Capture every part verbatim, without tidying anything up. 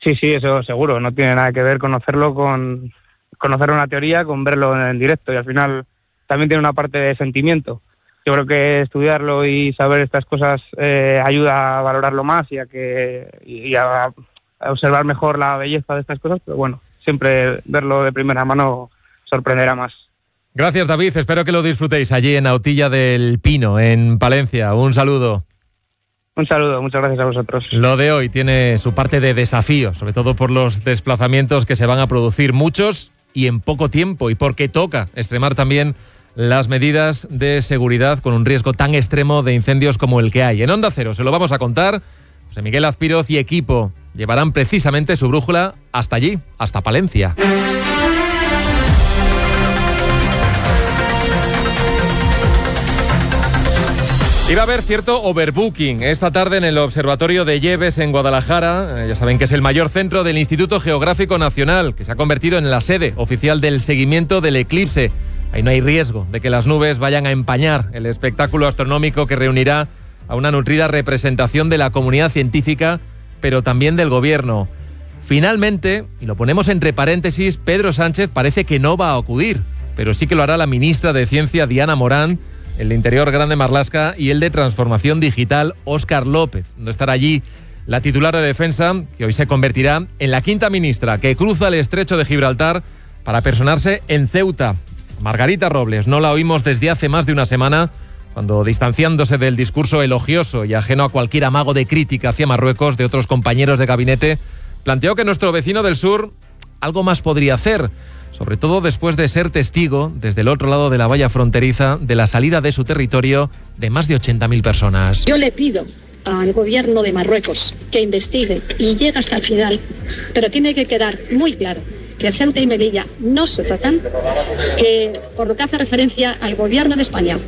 Sí, sí, eso seguro. No tiene nada que ver conocerlo con conocer una teoría con verlo en directo, y al final también tiene una parte de sentimiento. Yo creo que estudiarlo y saber estas cosas eh, ayuda a valorarlo más y a que y a, a observar mejor la belleza de estas cosas, pero bueno, siempre verlo de primera mano sorprenderá más. Gracias, David. Espero que lo disfrutéis allí en Autilla del Pino, en Palencia. Un saludo. Un saludo, muchas gracias a vosotros. Lo de hoy tiene su parte de desafío, sobre todo por los desplazamientos que se van a producir, muchos y en poco tiempo, y porque toca extremar también las medidas de seguridad con un riesgo tan extremo de incendios como el que hay. En Onda Cero se lo vamos a contar. José Miguel Azpiroz y equipo llevarán precisamente su brújula hasta allí, hasta Palencia. Iba a haber cierto overbooking esta tarde en el Observatorio de Lleves en Guadalajara. Eh, ya saben que es el mayor centro del Instituto Geográfico Nacional, que se ha convertido en la sede oficial del seguimiento del eclipse. Ahí no hay riesgo de que las nubes vayan a empañar el espectáculo astronómico que reunirá a una nutrida representación de la comunidad científica, pero también del gobierno. Finalmente, y lo ponemos entre paréntesis, Pedro Sánchez parece que no va a acudir, pero sí que lo hará la ministra de Ciencia, Diana Morán, el de Interior, Grande Marlaska, y el de Transformación Digital, Óscar López. No estará allí la titular de Defensa, que hoy se convertirá en la quinta ministra que cruza el estrecho de Gibraltar para personarse en Ceuta. Margarita Robles no la oímos desde hace más de una semana, cuando, distanciándose del discurso elogioso y ajeno a cualquier amago de crítica hacia Marruecos de otros compañeros de gabinete, planteó que nuestro vecino del sur algo más podría hacer, sobre todo después de ser testigo, desde el otro lado de la valla fronteriza, de la salida de su territorio de más de ochenta mil personas. Yo le pido al gobierno de Marruecos que investigue y llegue hasta el final, pero tiene que quedar muy claro que Ceuta y Melilla no se tratan, que por lo que hace referencia al gobierno de España,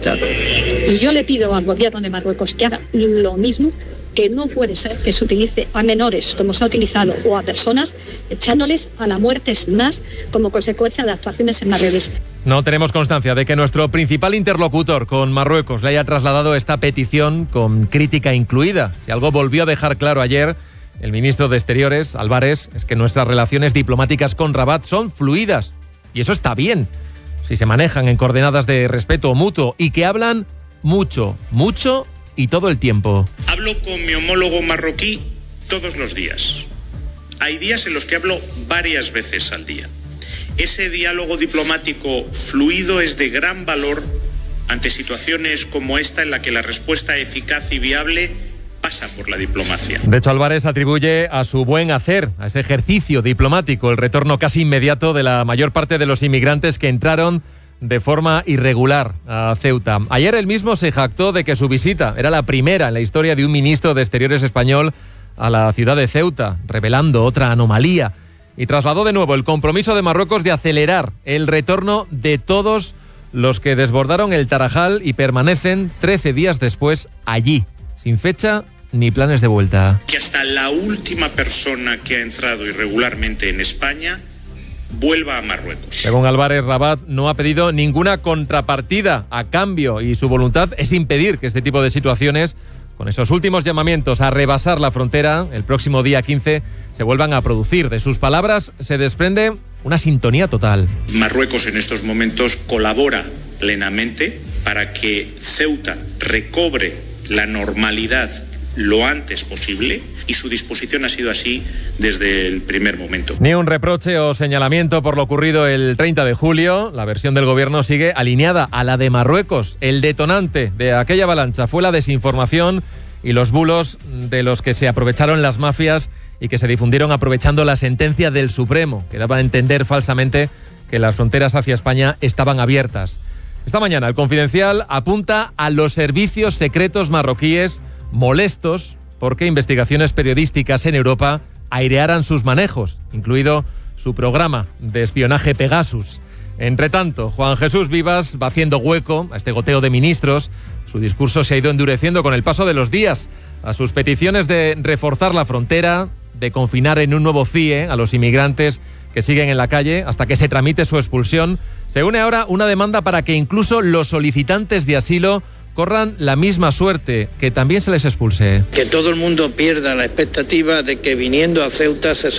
y yo le pido al gobierno de Marruecos que haga lo mismo, que no puede ser que se utilice a menores, como se ha utilizado, o a personas, echándoles a la muerte sin más, como consecuencia de actuaciones en las redes. No tenemos constancia de que nuestro principal interlocutor con Marruecos le haya trasladado esta petición con crítica incluida. Si algo volvió a dejar claro ayer el ministro de Exteriores, Álvarez, es que nuestras relaciones diplomáticas con Rabat son fluidas. Y eso está bien, si se manejan en coordenadas de respeto mutuo y que hablan mucho, mucho y todo el tiempo. Hablo con mi homólogo marroquí todos los días. Hay días en los que hablo varias veces al día. Ese diálogo diplomático fluido es de gran valor ante situaciones como esta, en la que la respuesta eficaz y viable pasa por la diplomacia. De hecho, Álvarez atribuye a su buen hacer, a ese ejercicio diplomático, el retorno casi inmediato de la mayor parte de los inmigrantes que entraron de forma irregular a Ceuta. Ayer él mismo se jactó de que su visita era la primera en la historia de un ministro de Exteriores español a la ciudad de Ceuta, revelando otra anomalía, y trasladó de nuevo el compromiso de Marruecos de acelerar el retorno de todos los que desbordaron el Tarajal y permanecen trece días después allí, sin fecha ni planes de vuelta. Que hasta la última persona que ha entrado irregularmente en España vuelva a Marruecos. Según Álvarez, Rabat no ha pedido ninguna contrapartida a cambio, y su voluntad es impedir que este tipo de situaciones, con esos últimos llamamientos a rebasar la frontera el próximo día quince, se vuelvan a producir. De sus palabras se desprende una sintonía total. Marruecos en estos momentos colabora plenamente para que Ceuta recobre la normalidad lo antes posible, y su disposición ha sido así desde el primer momento. Ni un reproche o señalamiento por lo ocurrido el treinta de julio. La versión del gobierno sigue alineada a la de Marruecos. El detonante de aquella avalancha fue la desinformación y los bulos de los que se aprovecharon las mafias y que se difundieron aprovechando la sentencia del Supremo, que daba a entender falsamente que las fronteras hacia España estaban abiertas. Esta mañana el Confidencial apunta a los servicios secretos marroquíes molestos porque investigaciones periodísticas en Europa airearan sus manejos, incluido su programa de espionaje Pegasus. Entre tanto, Juan Jesús Vivas va haciendo hueco a este goteo de ministros. Su discurso se ha ido endureciendo con el paso de los días. A sus peticiones de reforzar la frontera, de confinar en un nuevo C I E a los inmigrantes que siguen en la calle hasta que se tramite su expulsión, se une ahora una demanda para que incluso los solicitantes de asilo corran la misma suerte, que también se les expulse. Que todo el mundo pierda la expectativa de que viniendo a Ceuta se